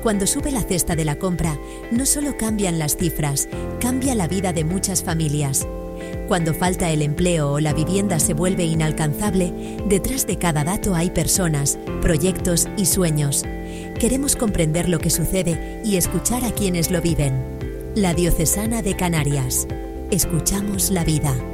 Cuando sube la cesta de la compra, no solo cambian las cifras, cambia la vida de muchas familias. Cuando falta el empleo o la vivienda se vuelve inalcanzable, detrás de cada dato hay personas, proyectos y sueños. Queremos comprender lo que sucede y escuchar a quienes lo viven. La Diocesana de Canarias. Escuchamos la vida.